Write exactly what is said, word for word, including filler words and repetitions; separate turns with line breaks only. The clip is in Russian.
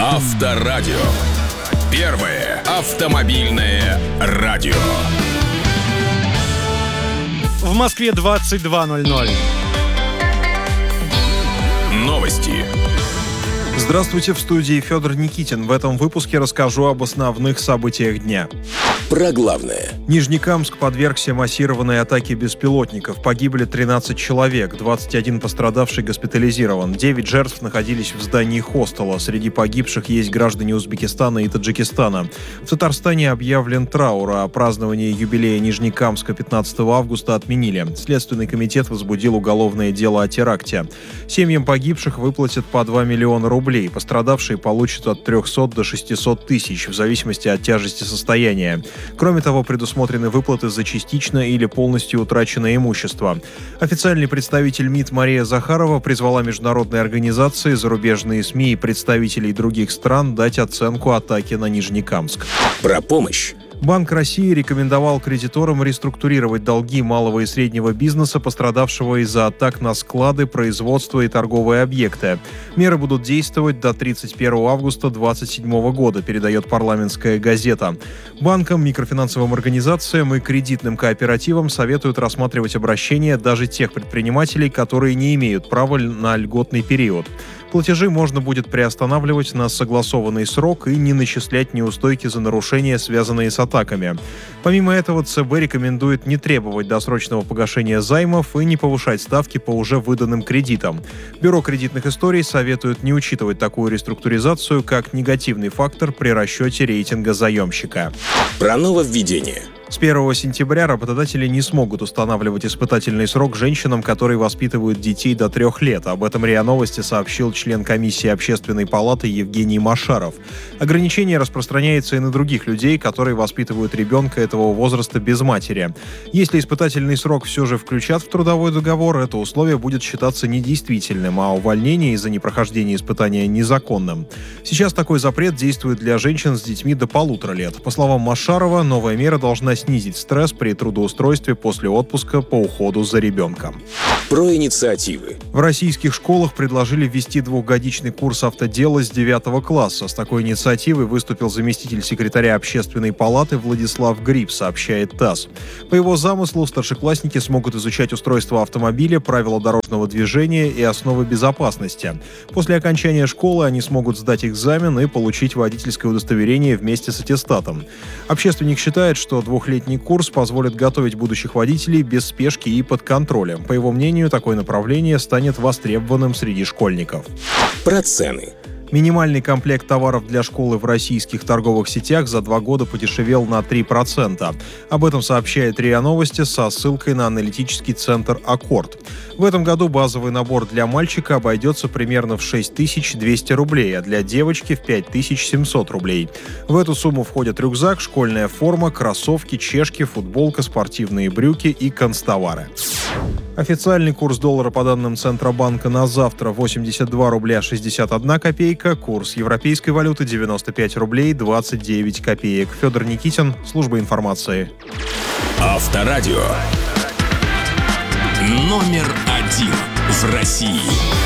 Авторадио. Первое автомобильное радио.
В Москве двадцать два ноль ноль.
Новости.
Здравствуйте, в студии Федор Никитин. В этом выпуске расскажу об основных событиях дня.
Про главное.
Нижнекамск подвергся массированной атаке беспилотников. Погибли тринадцать человек, двадцать один пострадавший госпитализирован. девять жертв находились в здании хостела. Среди погибших есть граждане Узбекистана и Таджикистана. В Татарстане объявлен траур, а празднование юбилея Нижнекамска пятнадцатого августа отменили. Следственный комитет возбудил уголовное дело о теракте. Семьям погибших выплатят по два миллиона рублей. Пострадавшие получат от трехсот до шестисот тысяч, в зависимости от тяжести состояния. Кроме того, предусмотрены выплаты за частично или полностью утраченное имущество. Официальный представитель МИД Мария Захарова призвала международные организации, зарубежные СМИ и представителей других стран дать оценку атаке на Нижнекамск.
Про помощь.
Банк России рекомендовал кредиторам реструктурировать долги малого и среднего бизнеса, пострадавшего из-за атак на склады, производство и торговые объекты. Меры будут действовать до тридцать первого августа две тысячи двадцать седьмого года, передает парламентская газета. Банкам, микрофинансовым организациям и кредитным кооперативам советуют рассматривать обращения даже тех предпринимателей, которые не имеют права на льготный период. Платежи можно будет приостанавливать на согласованный срок и не начислять неустойки за нарушения, связанные с атаками. Помимо этого, ЦБ рекомендует не требовать досрочного погашения займов и не повышать ставки по уже выданным кредитам. Бюро кредитных историй советует не учитывать такую реструктуризацию как негативный фактор при расчете рейтинга заемщика.
Про нововведение.
С первого сентября работодатели не смогут устанавливать испытательный срок женщинам, которые воспитывают детей до трех лет. Об этом РИА Новости сообщил член комиссии Общественной палаты Евгений Машаров. Ограничение распространяется и на других людей, которые воспитывают ребенка этого возраста без матери. Если испытательный срок все же включат в трудовой договор, это условие будет считаться недействительным, а увольнение из-за непрохождения испытания незаконным. Сейчас такой запрет действует для женщин с детьми до полутора лет. По словам Машарова, новая мера должна снизить стресс при трудоустройстве после отпуска по уходу за ребенком.
Про инициативы.
В российских школах предложили ввести двухгодичный курс автодела с девятого класса. С такой инициативой выступил заместитель секретаря Общественной палаты Владислав Гриб, сообщает ТАСС. По его замыслу, старшеклассники смогут изучать устройство автомобиля, правила дорожного движения и основы безопасности. После окончания школы они смогут сдать экзамен и получить водительское удостоверение вместе с аттестатом. Общественник считает, что двухлетний курс позволит готовить будущих водителей без спешки и под контролем. По его мнению, такое направление станет востребованным среди школьников.
Про цены.
Минимальный комплект товаров для школы в российских торговых сетях за два года подешевел на три процента. Об этом сообщает РИА Новости со ссылкой на аналитический центр «Аккорд». В этом году базовый набор для мальчика обойдется примерно в шесть тысяч двести рублей, а для девочки в пять тысяч семьсот рублей. В эту сумму входят рюкзак, школьная форма, кроссовки, чешки, футболка, спортивные брюки и канцтовары. Официальный курс доллара по данным Центробанка на завтра восемьдесят два рубля шестьдесят одна копейка, курс европейской валюты девяносто пять рублей двадцать девять копеек. Федор Никитин, служба информации.
Авторадио. Номер один в России.